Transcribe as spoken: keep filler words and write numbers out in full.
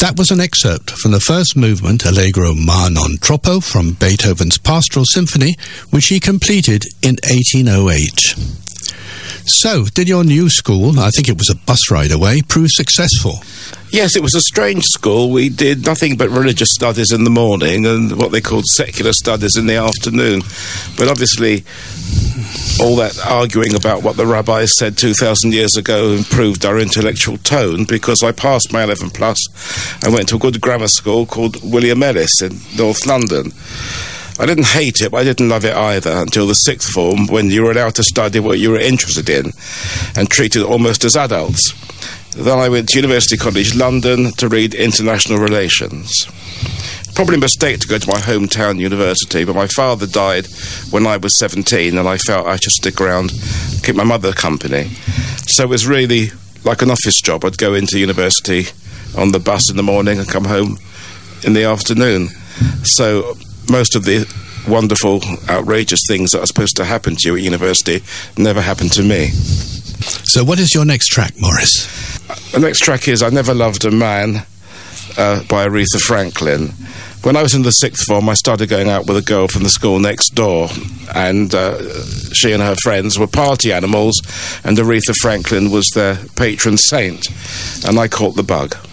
that was an excerpt from the first movement, Allegro ma non troppo, from Beethoven's Pastoral Symphony, which he completed in eighteen oh eight. So, did your new school, I think it was a bus ride away, prove successful? Yes, it was a strange school. We did nothing but religious studies in the morning and what they called secular studies in the afternoon. But obviously, all that arguing about what the rabbis said two thousand years ago improved our intellectual tone, because I passed my eleven plus. I went to a good grammar school called William Ellis in North London. I didn't hate it, but I didn't love it either until the sixth form, when you were allowed to study what you were interested in and treated almost as adults. Then I went to University College London to read international relations. Probably a mistake to go to my hometown university, but my father died when I was seventeen, and I felt I should stick around, keep my mother company. So it was really like an office job. I'd go into university on the bus in the morning and come home in the afternoon. So most of the wonderful, outrageous things that are supposed to happen to you at university never happened to me. So what is your next track, Maurice? The next track is I Never Loved a Man uh, by Aretha Franklin. When I was in the sixth form, I started going out with a girl from the school next door, and uh, she and her friends were party animals, and Aretha Franklin was their patron saint, and I caught the bug.